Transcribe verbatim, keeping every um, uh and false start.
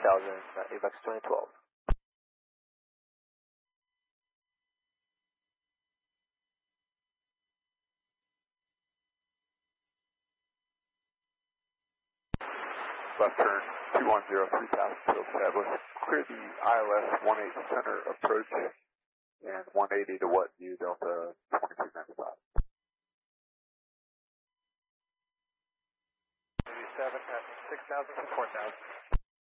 thousand, uh, A V A X twenty twelve. Left turn two one zero three thousand to establish. Clear the I L S one eight center approach and one eighty to what view Delta twenty.